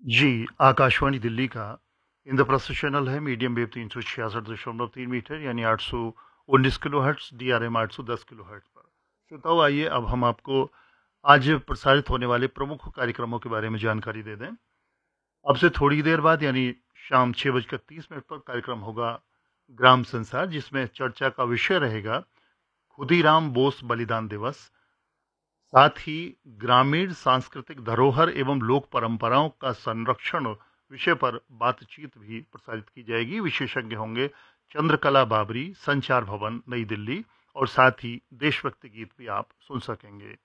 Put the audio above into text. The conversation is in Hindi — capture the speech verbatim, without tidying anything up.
जी, आकाशवाणी दिल्ली का इंद्रप्रस्थ चैनल है, मीडियम वेव तीन सौ छियासठ दशमलव तीन मीटर यानी आठ सौ उन्नीस किलोहर्ट्ज़, डीआरएम आठ सौ दस किलोहर्ट्ज़ पर। श्रोताओं, आइए अब हम आपको आज प्रसारित होने वाले प्रमुख कार्यक्रमों के बारे में जानकारी दे दें। अब से थोड़ी देर बाद यानी शाम छह बजकर तीस मिनट पर कार्यक्रम होगा ग्राम संसार, जिसमें चर्चा का विषय रहेगा खुदीराम बोस बलिदान दिवस। साथ ही ग्रामीण सांस्कृतिक धरोहर एवं लोक परंपराओं का संरक्षण विषय पर बातचीत भी प्रसारित की जाएगी। विशेषज्ञ होंगे चंद्रकला बाबरी, संचार भवन, नई दिल्ली, और साथ ही देशभक्ति गीत भी आप सुन सकेंगे।